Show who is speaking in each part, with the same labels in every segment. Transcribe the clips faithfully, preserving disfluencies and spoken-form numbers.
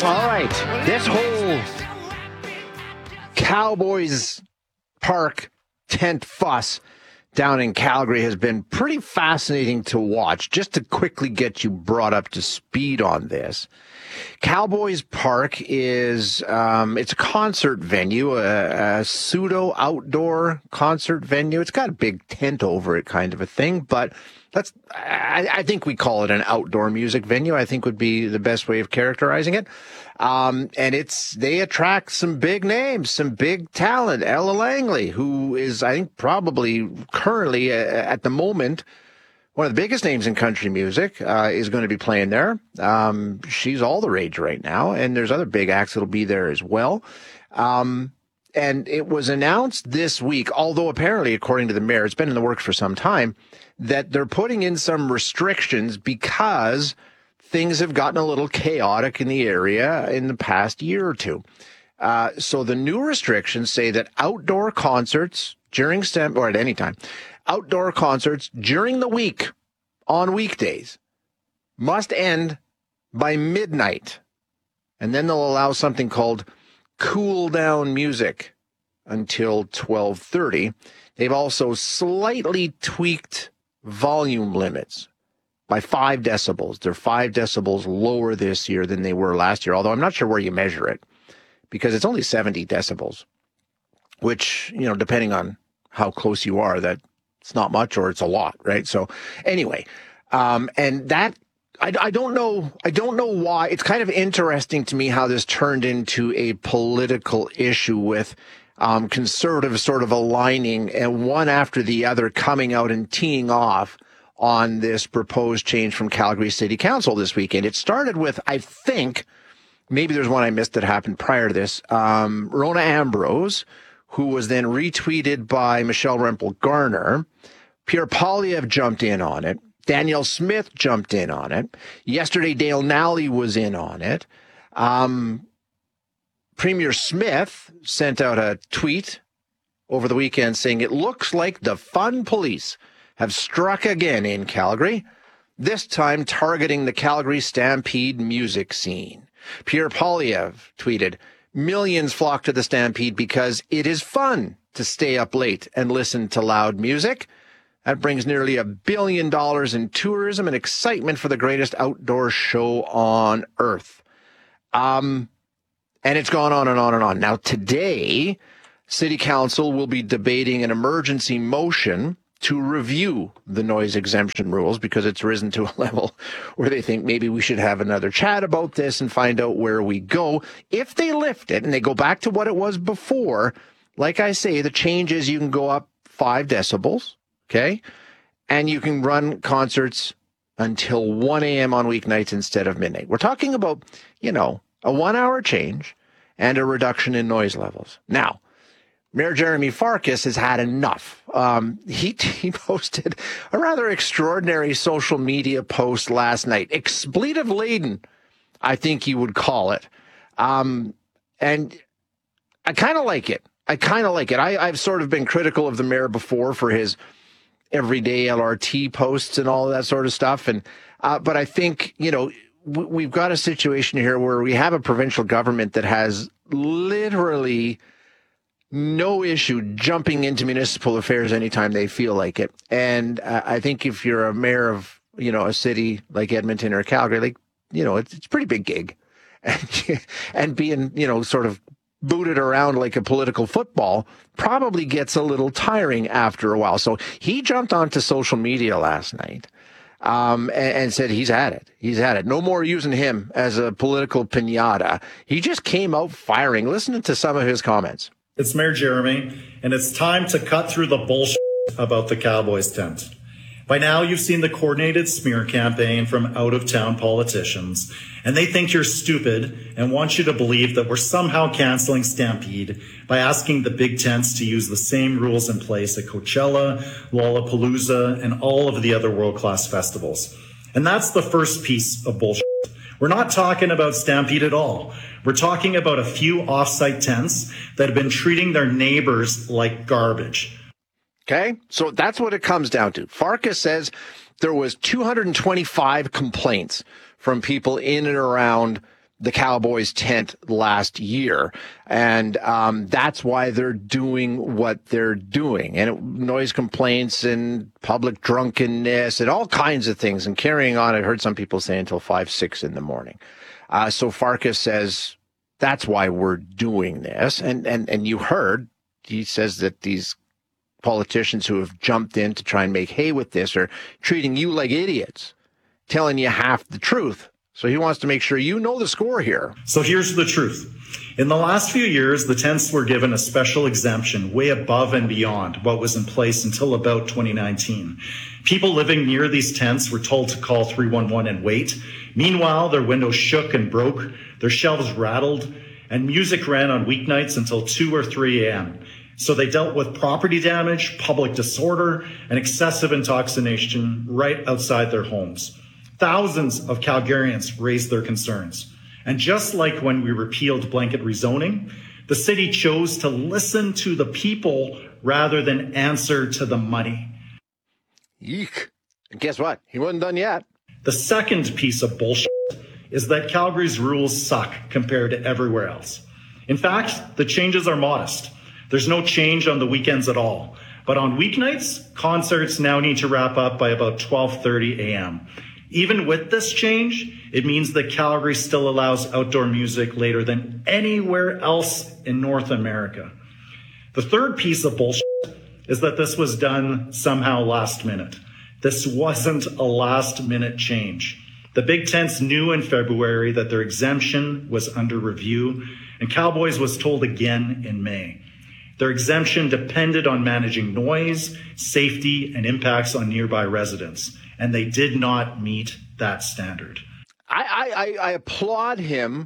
Speaker 1: All right, this whole Cowboys Park tent fuss down in Calgary has been pretty fascinating to watch. Just to quickly get you brought up to speed on this, Cowboys Park is um, it's a concert venue, a, a pseudo outdoor concert venue. It's got a big tent over it, kind of a thing, but that's I, I think we call it an outdoor music venue. I think would be the best way of characterizing it. Um, and it's, they attract some big names, some big talent. Ella Langley, who is, I think, probably currently uh, at the moment, one of the biggest names in country music, uh, is going to be playing there. Um, she's all the rage right now. And there's other big acts that'll be there as well. Um, and it was announced this week, although apparently, according to the mayor, it's been in the works for some time, that they're putting in some restrictions because things have gotten a little chaotic in the area in the past year or two. Uh, so the new restrictions say that outdoor concerts during STEM, or at any time, outdoor concerts during the week on weekdays must end by midnight. And then they'll allow something called cool down music until twelve thirty. They've also slightly tweaked volume limits by five decibels. They're five decibels lower this year than they were last year, although I'm not sure where you measure it because it's only seventy decibels, which, you know, depending on how close you are, that it's not much or it's a lot, right? So anyway, um, and that, I, I don't know, I don't know why. It's kind of interesting to me how this turned into a political issue with um, conservatives sort of aligning and one after the other coming out and teeing off on this proposed change from Calgary City Council this weekend. It started with, I think, maybe there's one I missed that happened prior to this, um, Rona Ambrose, who was then retweeted by Michelle Rempel Garner. Pierre Poilievre jumped in on it. Danielle Smith jumped in on it. Yesterday, Dale Nally was in on it. Um, Premier Smith sent out a tweet over the weekend saying, "It looks like the fun police have struck again in Calgary, this time targeting the Calgary Stampede music scene." Pierre Poilievre tweeted, "Millions flock to the Stampede because it is fun to stay up late and listen to loud music. That brings nearly a billion dollars in tourism and excitement for the greatest outdoor show on earth." Um, and it's gone on and on and on. Now, today, City Council will be debating an emergency motion to review the noise exemption rules because it's risen to a level where they think maybe we should have another chat about this and find out where we go. If they lift it and they go back to what it was before, like I say, the change is you can go up five decibels, okay? And you can run concerts until one a.m. on weeknights instead of midnight. We're talking about, you know, a one-hour change and a reduction in noise levels. Now, Mayor Jeremy Farkas has had enough. Um, he, he posted a rather extraordinary social media post last night, expletive-laden, I think you would call it. Um, and I kind of like it. I kind of like it. I, I've sort of been critical of the mayor before for his everyday L R T posts and all of that sort of stuff. And uh, but I think, you know, w- we've got a situation here where we have a provincial government that has literally no issue jumping into municipal affairs anytime they feel like it. And uh, I think if you're a mayor of, you know, a city like Edmonton or Calgary, like, you know, it's, it's a pretty big gig. And, and being, you know, sort of booted around like a political football probably gets a little tiring after a while. So he jumped onto social media last night um, and, and said he's had it. He's had it. No more using him as a political piñata. He just came out firing. Listen to some of his comments.
Speaker 2: It's Mayor Jeremy, and it's time to cut through the bullshit about the Cowboys tent. By now, you've seen the coordinated smear campaign from out-of-town politicians, and they think you're stupid and want you to believe that we're somehow canceling Stampede by asking the big tents to use the same rules in place at Coachella, Lollapalooza, and all of the other world-class festivals. And that's the first piece of bullshit. We're not talking about Stampede at all. We're talking about a few off-site tents that have been treating their neighbors like garbage.
Speaker 1: Okay, so that's what it comes down to. Farkas says there was two hundred twenty-five complaints from people in and around the Cowboys tent last year. And um, that's why they're doing what they're doing. And it, noise complaints and public drunkenness and all kinds of things and carrying on. I heard some people say until five, six in the morning. Uh, so Farkas says that's why we're doing this. And, and, and you heard, he says that these politicians who have jumped in to try and make hay with this are treating you like idiots, telling you half the truth. So he wants to make sure you know the score here.
Speaker 2: So here's the truth. In the last few years, the tents were given a special exemption way above and beyond what was in place until about twenty nineteen. People living near these tents were told to call three one one and wait. Meanwhile, their windows shook and broke, their shelves rattled, and music ran on weeknights until two or three a.m. So they dealt with property damage, public disorder, and excessive intoxication right outside their homes. Thousands of Calgarians raised their concerns. And just like when we repealed blanket rezoning, the city chose to listen to the people rather than answer to the money.
Speaker 1: Eek. And guess what? He wasn't done yet.
Speaker 2: The second piece of bullshit is that Calgary's rules suck compared to everywhere else. In fact, the changes are modest. There's no change on the weekends at all. But on weeknights, concerts now need to wrap up by about twelve thirty a.m. Even with this change, it means that Calgary still allows outdoor music later than anywhere else in North America. The third piece of bullshit is that this was done somehow last minute. This wasn't a last minute change. The Big Tents knew in February that their exemption was under review, and Cowboys was told again in May. Their exemption depended on managing noise, safety, and impacts on nearby residents, and they did not meet that standard.
Speaker 1: I, I, I applaud him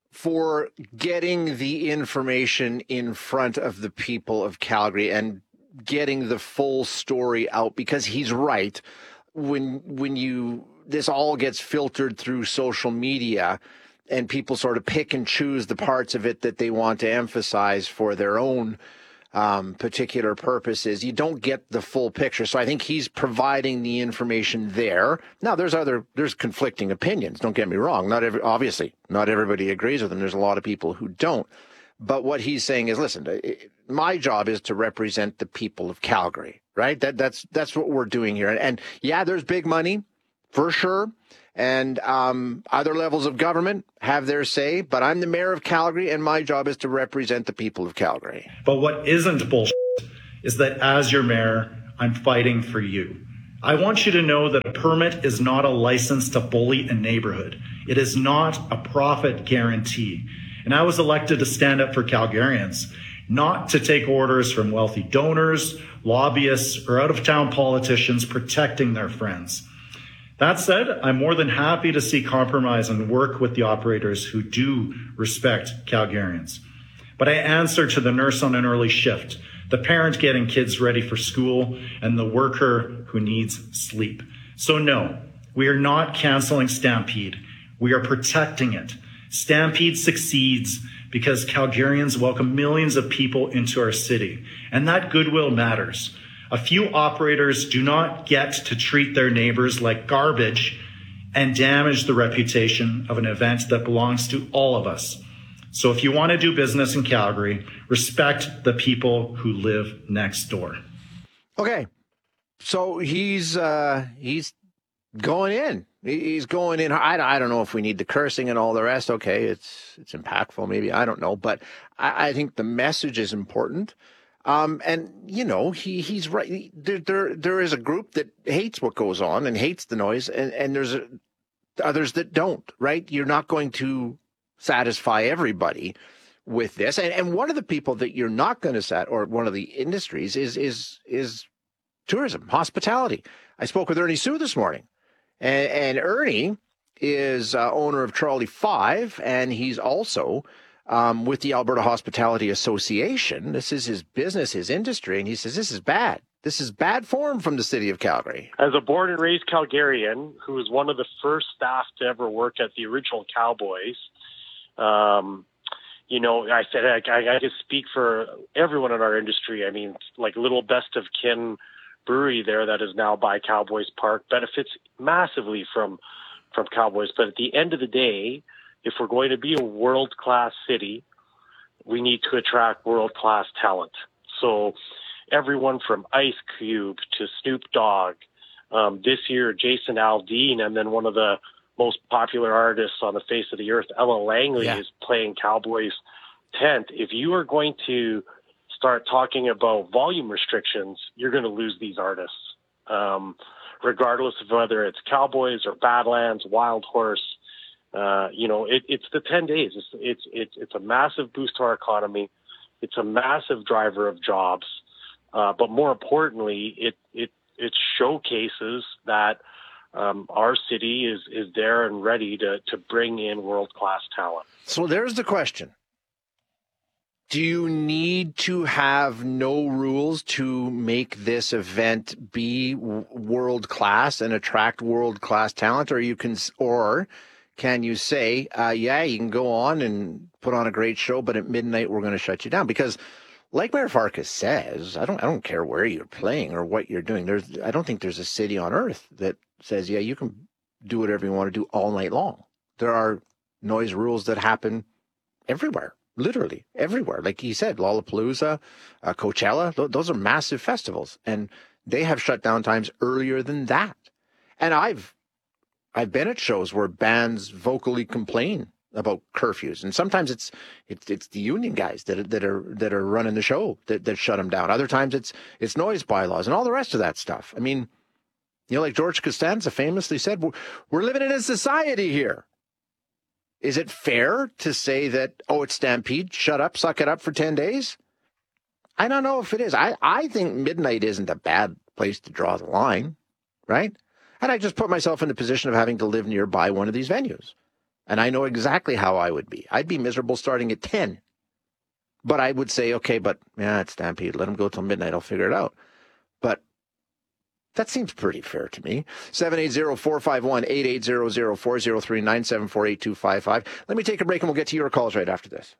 Speaker 1: for getting the information in front of the people of Calgary and getting the full story out, because he's right. When when you this all gets filtered through social media and people sort of pick and choose the parts of it that they want to emphasize for their own um, particular purposes, you don't get the full picture. So I think he's providing the information there. Now, there's other, there's conflicting opinions. Don't get me wrong. Not every, obviously, not everybody agrees with him. There's a lot of people who don't. But what he's saying is, listen, my job is to represent the people of Calgary, right? That that's that's what we're doing here. And, and yeah, there's big money for sure. And um, other levels of government have their say, but I'm the mayor of Calgary, and my job is to represent the people of Calgary.
Speaker 2: But what isn't bullshit is that as your mayor, I'm fighting for you. I want you to know that a permit is not a license to bully a neighborhood. It is not a profit guarantee. And I was elected to stand up for Calgarians, not to take orders from wealthy donors, lobbyists, or out-of-town politicians protecting their friends. That said, I'm more than happy to see compromise and work with the operators who do respect Calgarians. But I answer to the nurse on an early shift, the parent getting kids ready for school, and the worker who needs sleep. So no, we are not canceling Stampede. We are protecting it. Stampede succeeds because Calgarians welcome millions of people into our city, and that goodwill matters. A few operators do not get to treat their neighbors like garbage and damage the reputation of an event that belongs to all of us. So if you want to do business in Calgary, respect the people who live next door.
Speaker 1: Okay. So he's uh, he's going in. He's going in. I, I don't know if we need the cursing and all the rest. Okay, it's it's impactful maybe. I don't know. But I, I think the message is important. Um, and, you know, he, he's right. There, there, there is a group that hates what goes on and hates the noise, and, and there's a, others that don't, right? You're not going to satisfy everybody with this. And, and one of the people that you're not going to sat, or one of the industries is, is, is tourism, hospitality. I spoke with Ernie Sue this morning, and, and Ernie is uh, owner of Charlie Five, and he's also Um, with the Alberta Hospitality Association. This is his business, his industry, and he says this is bad. This is bad form from the city of Calgary.
Speaker 3: As a born and raised Calgarian, who was one of the first staff to ever work at the original Cowboys, um, you know, I said I, I, I could speak for everyone in our industry. I mean, like Little Best of Kin Brewery there that is now by Cowboys Park benefits massively from from Cowboys. But at the end of the day, if we're going to be a world-class city, we need to attract world-class talent. So everyone from Ice Cube to Snoop Dogg, um, this year Jason Aldean, and then one of the most popular artists on the face of the earth, Ella Langley, yeah. is playing Cowboys tent. If you are going to start talking about volume restrictions, you're going to lose these artists, um, regardless of whether it's Cowboys or Badlands, Wild Horse. Uh, you know, it, it's the ten days. It's, it's it's it's a massive boost to our economy. It's a massive driver of jobs, uh, but more importantly, it it it showcases that um, our city is is there and ready to to bring in world class talent.
Speaker 1: So there's the question. Do you need to have no rules to make this event be world class and attract world class talent, or you can, or can you say, uh, yeah, you can go on and put on a great show, but at midnight we're going to shut you down? Because, like Mayor Farkas says, I don't, I don't care where you're playing or what you're doing. There's, I don't think there's a city on earth that says, yeah, you can do whatever you want to do all night long. There are noise rules that happen everywhere. Literally everywhere. Like he said, Lollapalooza, uh, Coachella, th- those are massive festivals, and they have shutdown times earlier than that. And I've I've been at shows where bands vocally complain about curfews, and sometimes it's it's it's the union guys that that are that are running the show that, that shut them down. Other times it's it's noise bylaws and all the rest of that stuff. I mean, you know, like George Costanza famously said, we're, we're living in a society here. Is it fair to say that, oh, it's Stampede, shut up, suck it up for ten days? I don't know if it is. I, I think midnight isn't a bad place to draw the line, right? And I just put myself in the position of having to live nearby one of these venues. And I know exactly how I would be. I'd be miserable starting at ten. But I would say, okay, but yeah, it's Stampede. Let them go till midnight. I'll figure it out. But that seems pretty fair to me. seven eight zero, four five one, eight eight zero zero, four zero three, nine seven four, eight two five five. Let me take a break and we'll get to your calls right after this.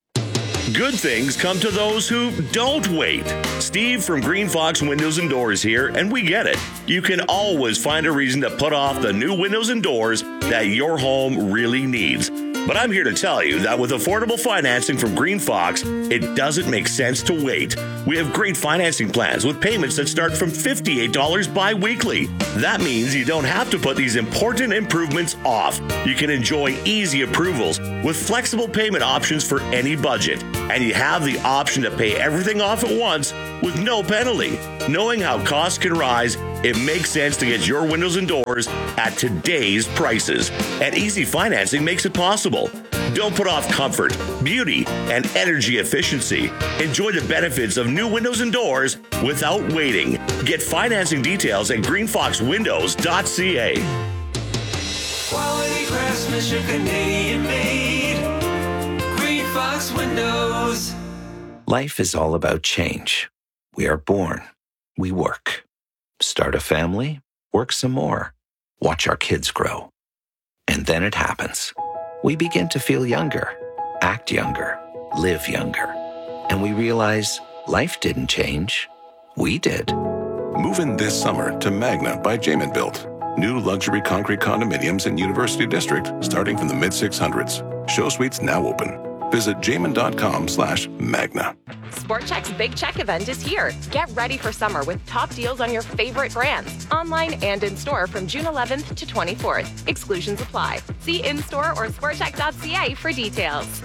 Speaker 4: Good things come to those who don't wait. Steve from Green Fox Windows and Doors here, and we get it. You can always find a reason to put off the new windows and doors that your home really needs. But I'm here to tell you that with affordable financing from Green Fox, it doesn't make sense to wait. We have great financing plans with payments that start from fifty-eight dollars bi-weekly. That means you don't have to put these important improvements off. You can enjoy easy approvals with flexible payment options for any budget. And you have the option to pay everything off at once with no penalty. Knowing how costs can rise, it makes sense to get your windows and doors at today's prices. And easy financing makes it possible. Don't put off comfort, beauty, and energy efficiency. Enjoy the benefits of new windows and doors without waiting. Get financing details at green fox windows dot c a.
Speaker 5: Quality craftsmanship, Canadian made. Green Fox Windows.
Speaker 6: Life is all about change. We are born. We work. Start a family. Work some more. Watch our kids grow. And then it happens. We begin to feel younger, act younger, live younger. And we realize life didn't change. We did.
Speaker 7: Move in this summer to Magna by Jamin Built. New luxury concrete condominiums in University District starting from the mid six hundreds. Show suites now open. Visit jamin.com slash magna.
Speaker 8: Sport Chek's Big Check event is here. Get ready for summer with top deals on your favorite brands, online and in-store from June eleventh to twenty-fourth. Exclusions apply. See in-store or sport chek dot c a for details.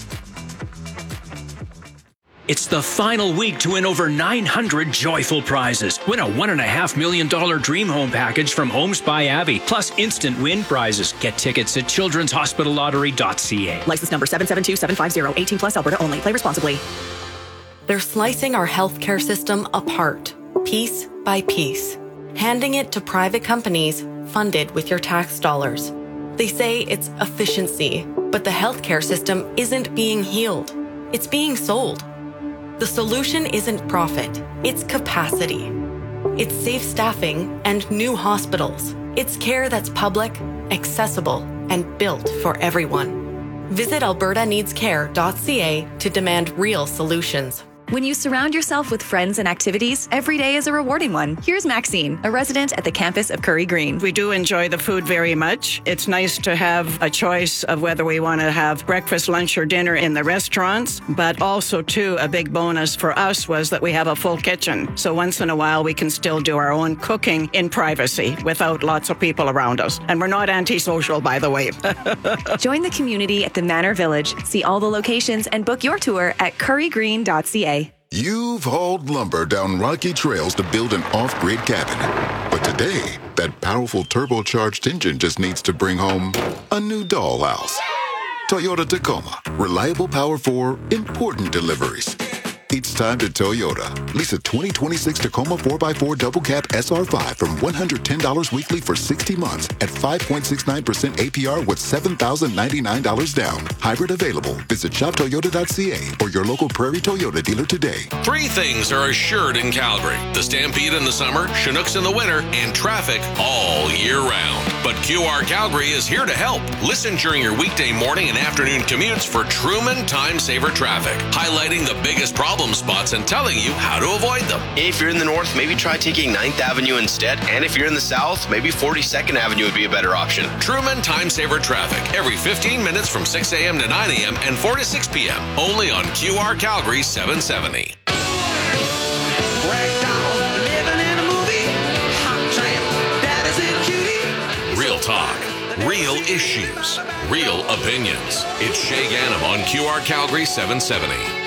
Speaker 9: It's the final week to win over nine hundred joyful prizes. Win a one point five million dollars dream home package from Homes by Abbey, plus instant win prizes. Get tickets at children's hospital lottery dot c a.
Speaker 10: License number seven seven two seven five zero, eighteen plus, Alberta only. Play responsibly. They're slicing our healthcare system apart, piece by piece, handing it to private companies funded with your tax dollars. They say it's efficiency, but the healthcare system isn't being healed. It's being sold. The solution isn't profit, it's capacity. It's safe staffing and new hospitals. It's care that's public, accessible, and built for everyone. Visit alberta needs care dot c a to demand real solutions.
Speaker 11: When you surround yourself with friends and activities, every day is a rewarding one. Here's Maxine, a resident at the campus of Curry Green.
Speaker 12: We do enjoy the food very much. It's nice to have a choice of whether we want to have breakfast, lunch, or dinner in the restaurants, but also, too, a big bonus for us was that we have a full kitchen. So once in a while, we can still do our own cooking in privacy without lots of people around us. And we're not antisocial, by the way.
Speaker 11: Join the community at the Manor Village. See all the locations and book your tour at curry green dot c a.
Speaker 13: You've hauled lumber down rocky trails to build an off-grid cabin. But today, that powerful turbocharged engine just needs to bring home a new dollhouse. Toyota Tacoma. Reliable power for important deliveries. It's time to Toyota. Lease a twenty twenty-six Tacoma four by four Double Cab S R five from one hundred ten dollars weekly for sixty months at five point six nine percent A P R with seven thousand ninety-nine dollars down. Hybrid available. Visit shop toyota dot c a or your local Prairie Toyota dealer today.
Speaker 14: Three things are assured in Calgary: the Stampede in the summer, Chinooks in the winter, and traffic all year round. But Q R Calgary is here to help. Listen during your weekday morning and afternoon commutes for Truman Time Saver Traffic, highlighting the biggest problems spots and telling you how to avoid them.
Speaker 15: If you're in the north, maybe try taking ninth Avenue instead. And if you're in the south, maybe forty-second Avenue would be a better option.
Speaker 14: Truman Time Saver Traffic, every fifteen minutes from six a.m. to nine a.m. and four to six p.m. Only on Q R Calgary seven seventy. Real talk, real issues, real opinions. It's Shay Ganem on Q R Calgary seven seventy.